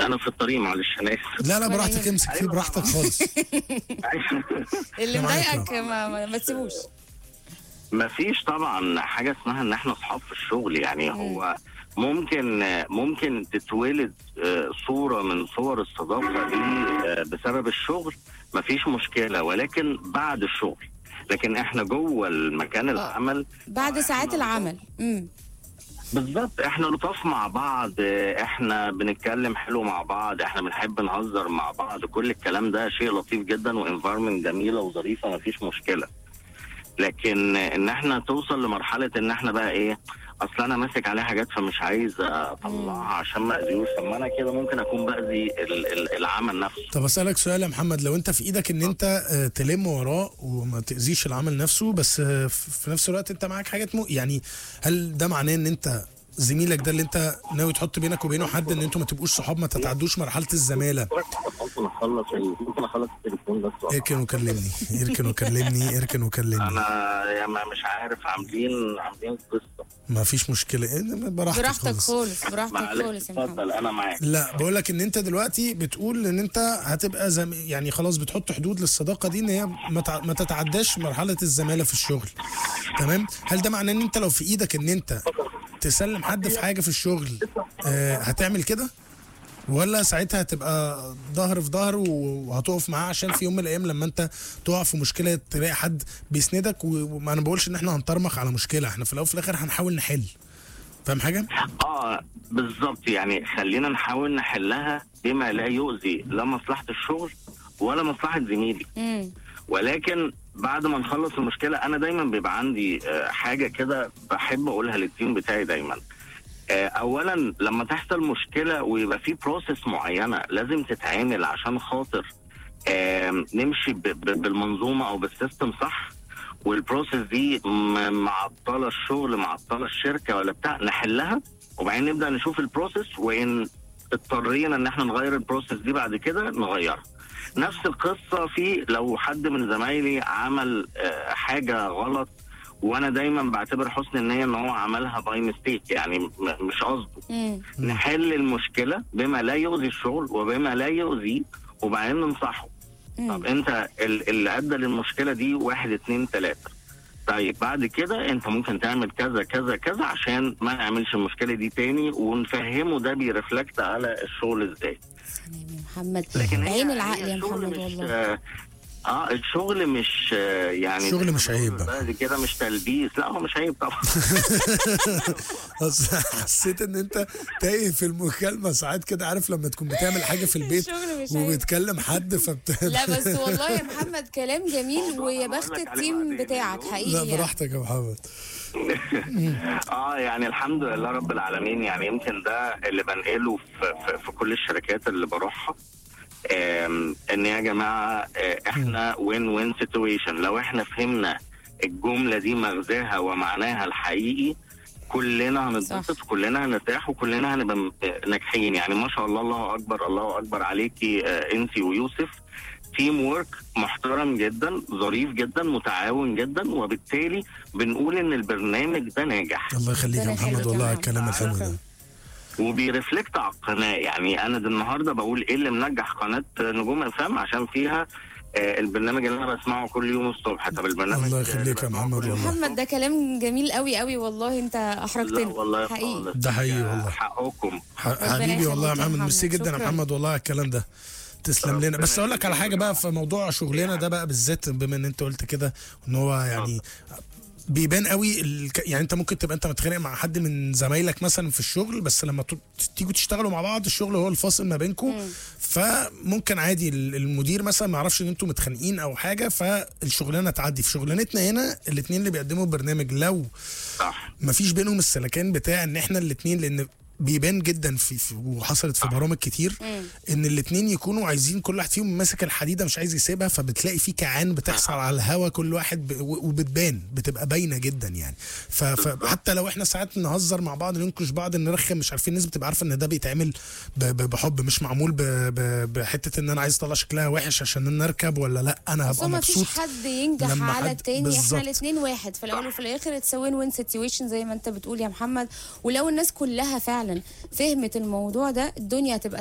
انا في الطريق معلش انا اسف. لا براحتك، امسك فيه براحتك خالص. اللي مضايقك ما تسيبوش. ما فيش طبعا حاجه اسمها ان احنا اصحاب في الشغل، يعني هو ممكن تتولد صوره من صور الصداقه دي بسبب الشغل، ما فيش مشكله، ولكن بعد الشغل. لكن احنا جوه المكان العمل بعد ساعات العمل. بالظبط، احنا لطاف مع بعض، احنا بنتكلم حلو مع بعض، احنا بنحب نهزر مع بعض، كل الكلام ده شيء لطيف جدا وانفايرمنت جميله وظريفه، ما فيش مشكله. لكن ان احنا توصل لمرحله ان احنا بقى ايه، اصل انا ماسك عليه حاجات فمش عايز اطلعها عشان ما اذيوش، طب ما انا كده ممكن اكون باذي العمل نفسه. طب اسالك سؤال يا محمد، لو انت في ايدك ان انت تلم وراه وما تاذيش العمل نفسه، بس في نفس الوقت انت معاك حاجات يعني هل ده معناه ان انت زميلك ده اللي انت ناوي تحط بينك وبينه حد ان انتوا ما تبقوش صحاب، ما تتعدوش مرحله الزماله؟ ممكن اخلص التليفون بس. اركن وكلمني. انا مش عارف، عاملين قصه. ما فيش مشكله، براحتك خالص يا محمد. انا معاك. لا بقول لك ان انت دلوقتي بتقول ان انت هتبقى يعني خلاص بتحط حدود للصداقه دي، ان هي ما تتعداش مرحله الزماله في الشغل، تمام؟ هل ده معناه ان انت لو في ايدك ان انت تسلم حد في حاجه في الشغل هتعمل كده، ولا ساعتها هتبقى ظهر في ظهر وهتقف معاه عشان في يوم من الايام لما انت تقع في مشكله تلاقي حد بيسندك؟ وما انا بقولش ان احنا هنطرمخ على مشكله، احنا في الاول وفي الاخر هنحاول نحل. فاهم حاجه؟ بالظبط، يعني خلينا نحاول نحلها بما لا يؤذي لا مصلحه الشغل ولا مصلحه زميلي. ولكن بعد ما نخلص المشكله، انا دايما بيبقى عندي حاجه كده بحب اقولها للتيم بتاعي دايما. اولا لما تحصل مشكله ويبقى في بروسيس معينه لازم تتعامل عشان خاطر نمشي بالمنظومه او بالسيستم صح، والبروسيس دي معطله الشغل، معطله الشركه ولا بتاع، نحلها وبعدين نبدا نشوف البروسيس، وان اضطرينا ان احنا نغير البروسيس دي بعد كده نغيرها. نفس القصه في لو حد من زمايلي عمل حاجه غلط، وانا دايما بعتبر حسن النيه ان هو عملها باي ميستيك، يعني مش قصده، نحل المشكله بما لا يؤذي الشغل وبما لا يؤذي، وبعدين ننصحه. طب انت اللي ادى للمشكله دي 1 2 3، طيب بعد كده انت ممكن تعمل كذا كذا كذا عشان ما نعملش المشكله دي تاني، ونفهمه ده بيرفلكت على الشغل ازاي. يا محمد، عين العقل يا محمد والله. الشغل مش يعني الشغل مش عيب بعد كده، مش تلبيس، لا هو مش عيب طبعا. حسيت ان انت تايه في المكالمه ساعات كده، عارف لما تكون بتعمل حاجه في البيت وبتكلم حد لا بس والله يا محمد كلام جميل، ويا بخت التيم بتاعك حقيقي. لا براحتك يا محمد. يعني الحمد لله رب العالمين، يعني يمكن ده اللي بنقله في كل الشركات اللي بروحها، ان يا جماعه احنا وين سيتويشن. لو احنا فهمنا الجمله دي مغزاها ومعناها الحقيقي، كلنا هنتبسط، كلنا هنرتاح، وكلنا هنبقى ناجحين. يعني ما شاء الله، الله اكبر الله اكبر عليكي انت ويوسف، تيم وورك محترم جدا، ظريف جدا، متعاون جدا، وبالتالي بنقول ان البرنامج ده ناجح. الله يخليك يا محمد والله على الكلام الحلو ده، وبيرفلكت على القناه. يعني انا النهارده بقول ايه اللي منجح قناه نجوم FM، عشان فيها البرنامج اللي انا بسمعه كل يوم الصبح. طب البرنامج الله يخليك يا محمد والله. محمد ده كلام جميل قوي قوي والله، انت احرجتني. والله حقيقي، ده حقيقي والله، حقكم حبيبي والله يا محمد. ميرسي جدا يا محمد والله على الكلام ده، تسلم لنا. بس اقول لك على حاجه بقى في موضوع شغلنا ده بقى بالذات، بما ان انت قلت كده ان هو يعني بيبان قوي يعني انت ممكن تبقى انت متخانق مع حد من زمايلك مثلا في الشغل، بس لما تيجوا تشتغلوا مع بعض الشغل هو الفاصل ما بينكم، فممكن عادي المدير مثلا ما يعرفش ان انتوا متخانقين او حاجه، فالشغلانه تعدي. في شغلانتنا هنا الاثنين اللي بيقدموا البرنامج لو ما فيش بينهم السلكان بتاع ان احنا الاثنين، لان بيبان جدا في وحصلت في برامج كتير ان الاثنين يكونوا عايزين كل واحد فيهم ماسك الحديده مش عايز يسيبها، فبتلاقي في كعان بتحصل على الهوا كل واحد وبتبان، بتبقى باينه جدا يعني. فحتى لو احنا ساعات نهزر مع بعض ننكش بعض نرخم مش عارفين، الناس بتبقى عارفه ان ده بيتعمل بحب، مش معمول بحته ان انا عايز اطلع شكلها وحش عشان انا اركب ولا لا انا هبقى مبسوط. ما فيش حد ينجح على التاني، احنا الاثنين واحد في الاول وفي الاخر. اتس وين سيتويشن زي ما انت بتقول يا محمد. ولو الناس كلها فعلا فهمت الموضوع ده، الدنيا هتبقى